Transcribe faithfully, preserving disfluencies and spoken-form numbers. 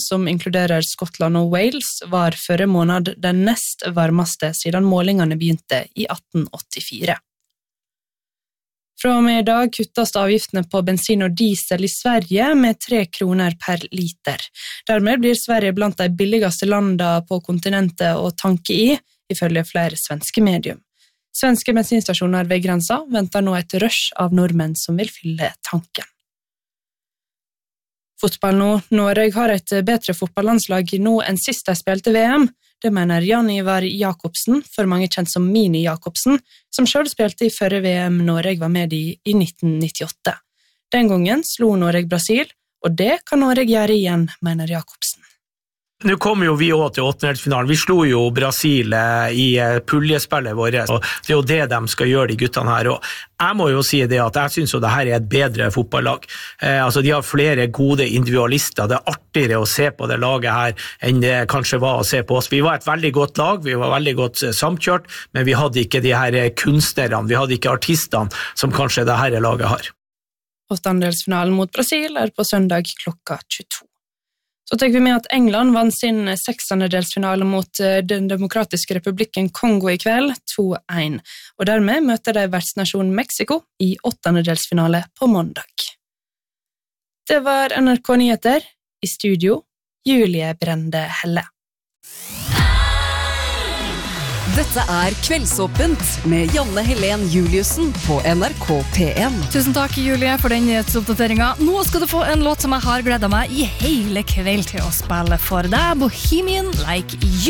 som inkluderer Skottland og Wales, var førre måned den nest varmeste siden målingene begynte i atten åttifire. Fra og med i dag kuttes avgiftene på bensin og diesel i Sverige med tre kroner per liter. Dermed blir Sverige blant de billigste landene på kontinentet å tanke i, ifølge flere svenske medium. Svenske bensinstasjoner ved grensa venter nå et rush av nordmenn som vil fylle tanken. Fotball nå. Norge har et bedre fotballandslag nå enn sist de spilte V M. Det mener Jan-Ivar Jakobsen, for mange kjent som Mini Jakobsen, som selv spilte i førre V M Norge var med i i nitten nittiåtte. Den gangen slo Norge Brasil, og det kan Norge gjøre igjen, mener Jakobsen. Nå kommer jo vi også til åttendedelsfinalen. Vi slo jo Brasil i puljespillet vårt, og det er jo det de skal gjøre, de guttene her. Og jeg må jo si det at jeg synes jo det her er et bedre fotballag. Eh, altså de har flere gode individualister. Det er artigere å se på det laget her enn det kanskje var å se på oss. Vi var et veldig godt lag, vi var veldig godt samkjørt, men vi hadde ikke de her kunstnerne, vi hadde ikke artistene som kanskje det her laget har. Åttendedelsfinalen mot Brasil er på søndag klokka tjueto. Så tenker vi med at England vann sin seksendedelsfinale mot den demokratiske republikken Kongo i kveld, to én, og dermed møter de vertsnasjonen Mexico i åttendedelsfinale på mandag. Det var N R K Nyheter, i studio, Julie Brende Helle. Dette er Kveldsåpent med Janne Helen Juliussen på N R K P en. Tusen takk, Julie, for den nyhetsoppdateringen. Nå skal du få en låt som jeg har gledet meg i hele kveld til å spille for deg, Bohemian Like You.